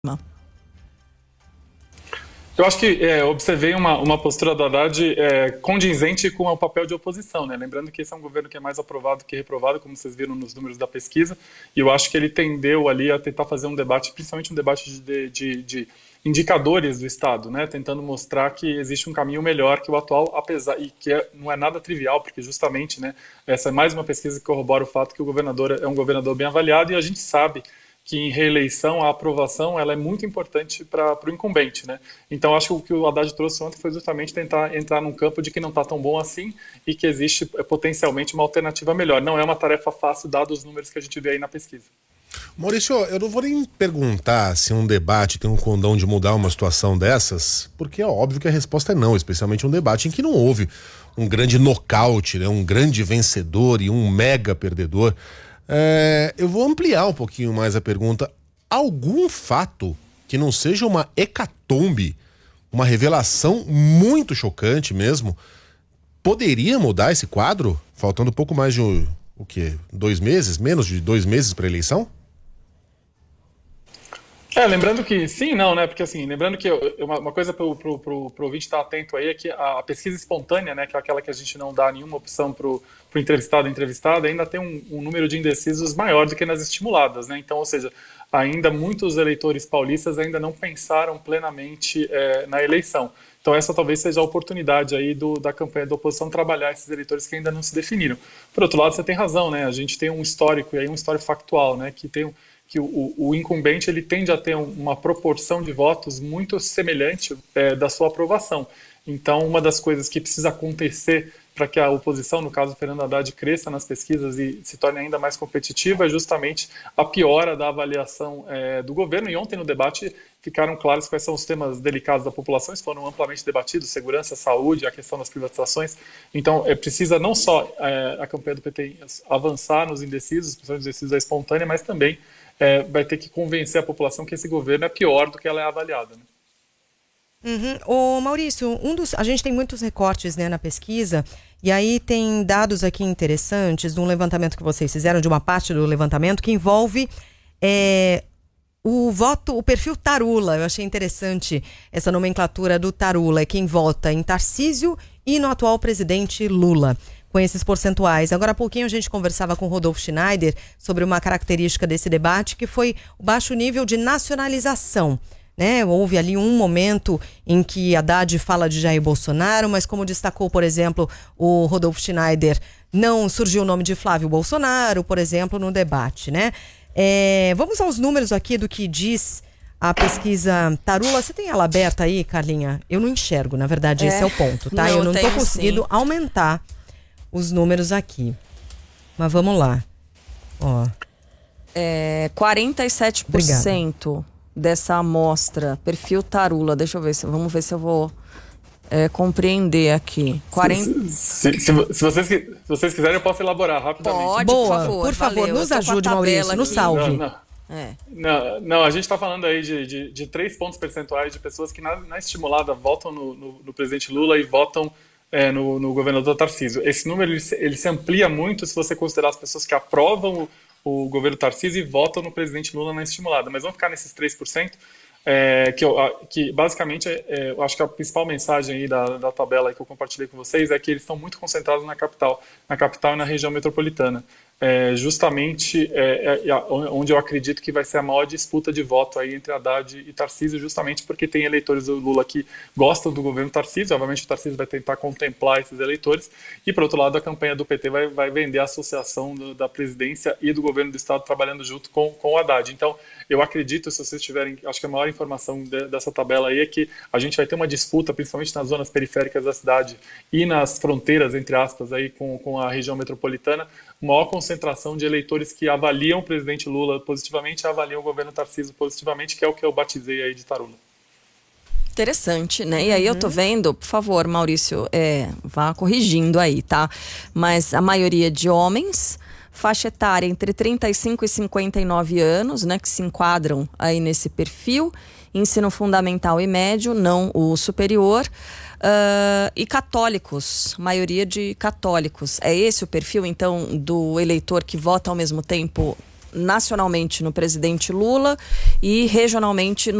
Eu acho que observei uma postura do Haddad condizente com o papel de oposição, né? Lembrando que esse é um governo que é mais aprovado que reprovado, como vocês viram nos números da pesquisa, e eu acho que ele tendeu ali a tentar fazer um debate, principalmente um debate de indicadores do Estado, né? Tentando mostrar que existe um caminho melhor que o atual, apesar e que não é nada trivial, porque justamente, né, essa é mais uma pesquisa que corrobora o fato que o governador é um governador bem avaliado, e a gente sabe que em reeleição a aprovação ela é muito importante para o incumbente, né? Então acho que o que o Haddad trouxe ontem foi justamente tentar entrar num campo de que não está tão bom assim e que existe potencialmente uma alternativa melhor. Não é uma tarefa fácil, dados os números que a gente vê aí na pesquisa. Maurício, eu não vou nem perguntar se um debate tem um condão de mudar uma situação dessas, porque é óbvio que a resposta é não, especialmente um debate em que não houve um grande nocaute, né, um grande vencedor e um mega perdedor. Eu vou ampliar um pouquinho mais a pergunta. Algum fato que não seja uma hecatombe, uma revelação muito chocante mesmo, poderia mudar esse quadro? Faltando pouco mais de 2 meses? Menos de 2 meses para a eleição? Lembrando que sim, não, né? Porque assim, lembrando que uma coisa para o ouvinte estar atento aí é que a pesquisa espontânea, né, que é aquela que a gente não dá nenhuma opção para o entrevistado ou entrevistada, ainda tem um número de indecisos maior do que nas estimuladas, né? Então, ou seja, ainda muitos eleitores paulistas ainda não pensaram plenamente na eleição. Então essa talvez seja a oportunidade aí da campanha da oposição trabalhar esses eleitores que ainda não se definiram. Por outro lado, você tem razão, né? A gente tem um histórico, e aí um histórico factual, né? Que o incumbente ele tende a ter uma proporção de votos muito semelhante da sua aprovação. Então, uma das coisas que precisa acontecer para que a oposição, no caso Fernando Haddad, cresça nas pesquisas e se torne ainda mais competitiva é justamente a piora da avaliação do governo. E ontem no debate ficaram claros quais são os temas delicados da população, eles foram amplamente debatidos: segurança, saúde, a questão das privatizações. Então, precisa não só a campanha do PT avançar nos indecisos, principalmente os indecisos da espontânea, mas também vai ter que convencer a população que esse governo é pior do que ela é avaliada, né? Ô Maurício, a gente tem muitos recortes, né, na pesquisa, e aí tem dados aqui interessantes de um levantamento que vocês fizeram, de uma parte do levantamento, que envolve o perfil Tarula. Eu achei interessante essa nomenclatura do Tarula, é quem vota em Tarcísio e no atual presidente Lula, com esses percentuais. Agora há pouquinho a gente conversava com o Rodolfo Schneider sobre uma característica desse debate, que foi o baixo nível de nacionalização, né? Houve ali um momento em que Haddad fala de Jair Bolsonaro, mas como destacou, por exemplo, o Rodolfo Schneider, não surgiu o nome de Flávio Bolsonaro, por exemplo, no debate, né? Vamos aos números aqui do que diz a pesquisa Tarula. Você tem ela aberta aí, Carlinha? Eu não enxergo, na verdade, esse é o ponto, tá? Eu não tô conseguindo aumentar os números aqui. Mas vamos lá. 47% Obrigada. Dessa amostra, perfil Tarula. Deixa eu ver, vamos ver se eu vou compreender aqui. Se vocês quiserem, eu posso elaborar rapidamente. Pode, por favor, nos ajude, Maurício, nos salve. Não, a gente está falando aí de 3 pontos percentuais de pessoas que na estimulada votam no presidente Lula e votam no governador Tarcísio. Esse número ele se amplia muito se você considerar as pessoas que aprovam o governo Tarcísio e votam no presidente Lula na estimulada. Mas vamos ficar nesses 3%, que basicamente eu acho que a principal mensagem aí da tabela que eu compartilhei com vocês é que eles estão muito concentrados na capital e na região metropolitana. Justamente onde eu acredito que vai ser a maior disputa de voto aí entre Haddad e Tarcísio, justamente porque tem eleitores do Lula que gostam do governo Tarcísio. Obviamente o Tarcísio vai tentar contemplar esses eleitores, e por outro lado a campanha do PT vai vender a associação da presidência e do governo do estado trabalhando junto com o Haddad. Então eu acredito, se vocês tiverem, acho que a maior informação dessa tabela aí é que a gente vai ter uma disputa, principalmente nas zonas periféricas da cidade e nas fronteiras, entre aspas, aí com a região metropolitana, maior concentração de eleitores que avaliam o presidente Lula positivamente e avaliam o governo Tarcísio positivamente, que é o que eu batizei aí de Tarula. Interessante, né? E aí eu tô vendo, por favor, Maurício, vá corrigindo aí, tá? Mas a maioria de homens, faixa etária entre 35 e 59 anos, né? Que se enquadram aí nesse perfil, ensino fundamental e médio, não o superior. E católicos, maioria de católicos. É esse o perfil, então, do eleitor que vota ao mesmo tempo nacionalmente no presidente Lula e regionalmente